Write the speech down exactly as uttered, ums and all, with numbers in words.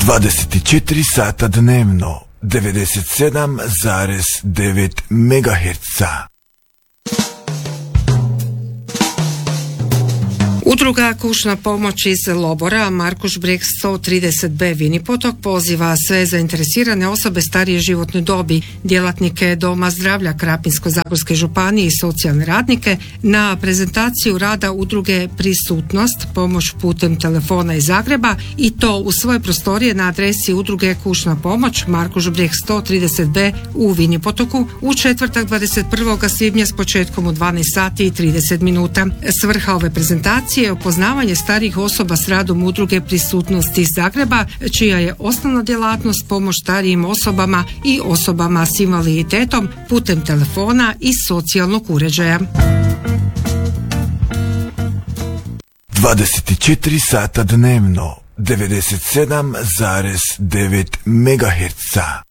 dvadeset četiri sata dnevno, devedeset sedam zarez devet megaherca. Udruga Kućna pomoć iz Lobora, Markuš Breg sto trideset be Vini Potok poziva sve zainteresirane osobe starije životne dobi, djelatnike Doma zdravlja Krapinsko-zagorske županije i socijalne radnike na prezentaciju rada udruge Prisutnost, pomoć putem telefona iz Zagreba, i to u svoje prostorije na adresi udruge Kućna pomoć Markuš Breg sto trideset be u Vini Potoku u četvrtak dvadeset prvog svibnja s početkom u dvanaest sati i trideset minuta. Svrha ove prezentacije je upoznavanje starijih osoba s radom udruge Prisutnost iz Zagreba, čija je osnovna djelatnost pomoć starijim osobama i osobama s invaliditetom putem telefona i socijalnog uređaja. dvadeset četiri sata dnevno, devedeset sedam zarez devet megaherca.